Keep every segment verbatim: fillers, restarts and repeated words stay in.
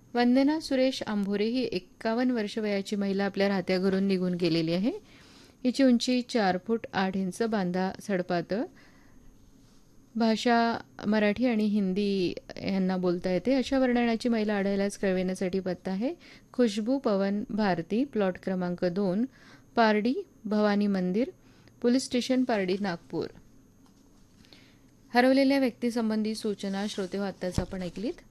वंदना सुरेश आंभोरे ही एक्कावन्न वर्ष वयाची महिला आपल्या राहत्या घरून निघून गेलेली आहे. हिची उंची चार फूट आठ इंच, बांधा सडपातळ, भाषा मराठी आणि हिंदी यांना बोलता येते. अशा वर्णनाची महिला आढळल्यास कळविण्यासाठी पत्ता आहे खुशबू पवन भारती, प्लॉट क्रमांक दोन, पारडी भवानी मंदिर, पोलीस स्टेशन पारडी, नागपूर. हरवलेल्या व्यक्तीसंबंधी सूचना श्रोते हो आत्ताच आपण ऐकलीत.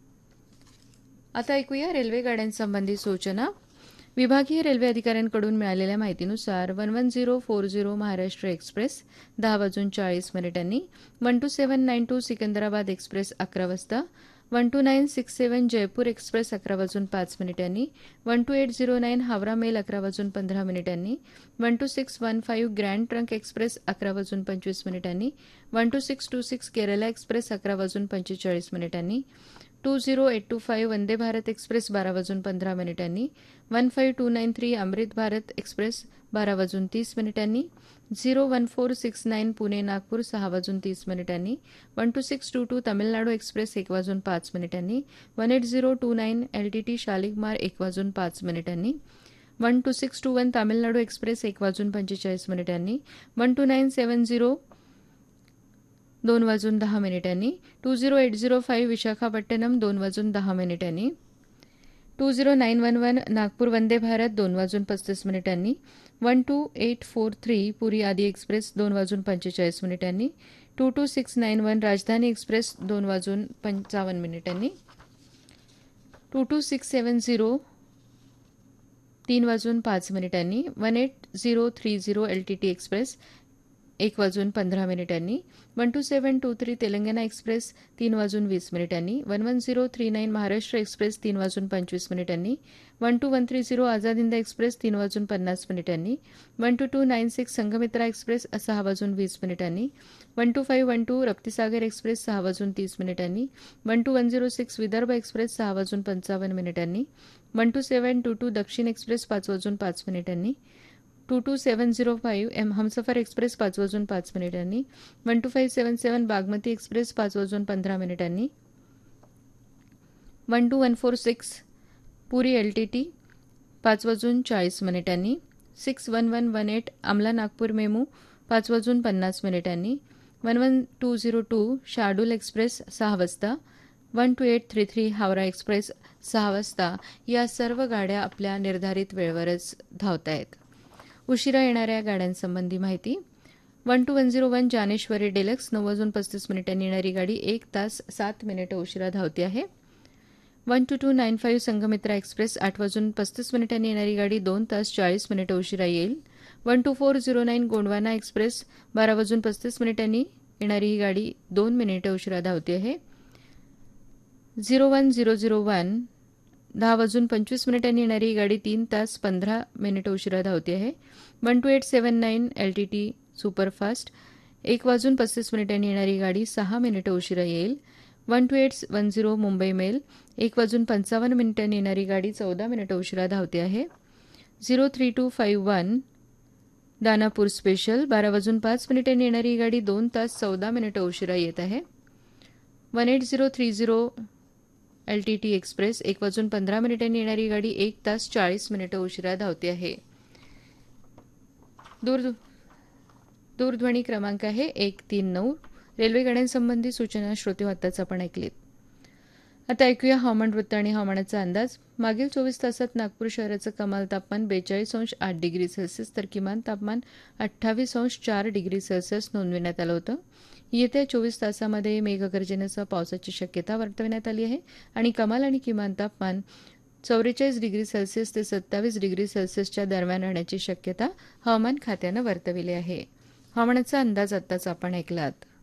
आता ऐकूया रेल्वे गाड्यांसंबंधी सूचना. विभागीय रेल्वे अधिकाऱ्यांकडून मिळालेल्या माहितीनुसार one one zero four zero Maharashtra express दहा वाजून चाळीस मिनिटांनी, one two seven nine to Secunderabad express अकरा वाजता, वन टू नाईन सिक्स सेवन जयपूर एक्सप्रेस अकरा वाजून पाच मिनिटांनी, one two eight zero nine Howrah mail अकरा वाजून पंधरा मिनिटांनी, one two six one five grand trunk express अकरा वाजून पंचवीस मिनिटांनी, one two six to six Kerala express अकरा वाजून पंचेचाळीस मिनिटांनी, to zero eight to five Vande Bharat express बारा वाजून पंधरा मिनिटांनी, one five to nine three Amrit Bharat express बारा वाजून तीस मिनिटांनी, zero one four six nine Pune Nagpur सहा वाजून तीस मिनिटांनी, one two six to to Tamil Nadu express एक वाजून पाच मिनिटांनी, one eight zero to nine L T T शालिगमार एक वाजून पाच मिनिटांनी, one two six to one Tamil Nadu express एक वाजून पंचेचाळीस मिनिटांनी, वन टू नाईन सेवन झिरो दोन वाजून दहा मिनिटांनी, to zero eight zero five Visakhapatnam दोन वाजून दहा मिनिटांनी, to zero nine one one Nagpur Vande Bharat दोन वाजून पस्तीस मिनिटांनी, one two eight four three पुरी आदी एक्सप्रेस दोन वाजून पंचेचाळीस मिनिटांनी, to to six nine one राजधानी एक्सप्रेस दोन वाजून पंचावन्न मिनिटांनी, to to six seven zero तीन वाजून पाच मिनिटांनी, one eight zero three zero L T T express एक वाजून पंधरा मिनिटांनी, one two seven to three Telangana express तीन वाजून वीस मिनिटांनी, one one zero three nine Maharashtra express तीन वाजून पंचवीस मिनिटांनी, one two one three zero Azad Hind express तीन वाजून पन्नास मिनिटांनी, one two to nine six Sanghamitra express सहा वाजून वीस मिनिटांनी, one two five one two रप्तीसागर express सहा वाजून तीस मिनिटांनी, one two one zero six Vidarbha express सहा वाजून पंचावन्न मिनिटांनी, one two seven to to दक्षिण एक्सप्रेस पाच वाजून पाच मिनिटांनी, to to seven zero five M Humsafar express पाच वाजून पाच मिनिटांनी, वन टू फाईव्ह सेवन सेवन बागमती एक्सप्रेस पाच वाजून पंधरा मिनिटांनी, one two one four six पुरी एल टी टी पाच वाजून चाळीस मिनिटांनी, six one one one eight आमला नागपूर मेमू पाच वाजून पन्नास मिनिटांनी, one one two zero to Shardul express सहा वाजता, one two eight three three Howrah express सहा वाजता या सर्व गाड्या आपल्या निर्धारित वेळेवरच धावत आहेत. उशिरा येणाऱ्या गाड्यांसंबंधी माहिती. One two one zero one Dnyaneshwari deluxe नऊ वाजून पस्तीस मिनिटांनी येणारी गाडी एक तास सात मिनिटं उशिरा धावते आहे. One two to nine five Sanghamitra express आठ वाजून पस्तीस मिनिटांनी येणारी गाडी दोन तास चाळीस मिनिटं उशिरा येईल. One two four zero nine Gondwana express बारा वाजून पस्तीस मिनिटांनी येणारी ही गाडी दोन मिनिटं उशिरा धावते आहे. Zero one zero zero one दहा वाजून पंचवीस मिनिटांनी येणारी ही गाडी तीन तास पंधरा मिनिटं उशिरा धावते आहे. वन टू एट सेवन nine L T T superfast एक वाजून पस्तीस मिनिटांनी येणारी गाडी सहा मिनिटं उशिरा येईल. One two eight one zero Mumbai mail एक वाजून पंचावन्न मिनिटांनी येणारी गाडी चौदा मिनिटं उशिरा धावते आहे. Zero three to five one Danapur special बारा वाजून पाच मिनिटांनी येणारी ही गाडी दोन तास चौदा मिनिटं उशिरा येत आहे. One eight zero three zero L T T express एक वाजून पंधरा मिनिटांनी येणारी गाडी एक तास चाळीस मिनिटं उशिरा धावते आहे. दूर दूरध्वनी क्रमांक आहे एक तीन नऊ. रेल्वे गाड्यांसंबंधी सूचना श्रोते आत्ताच आपण ऐकलीत. आता ऐकूया हवामान वृत्त आणि हवामानाचा अंदाज. मागील चोवीस तासात नागपूर शहराचं कमाल तापमान बेचाळीस अंश आठ डिग्री सेल्सिअस तर किमान तापमान अठ्ठावीस अंश चार डिग्री सेल्सिअस नोंदविण्यात आलं होतं. येत्या चोवीस तासामध्ये मेघगर्जनेसह पावसाची शक्यता वर्तवण्यात आली आहे आणि कमाल आणि किमान तापमान चौवेचाळीस डिग्री सेल्सिअस ते सत्तावीस डिग्री सेल्सिअसच्या दरम्यान राहण्याची शक्यता हवामान खात्यानं वर्तविली आहे. हवामानाचा अंदाज आत्ताच आपण ऐकलात.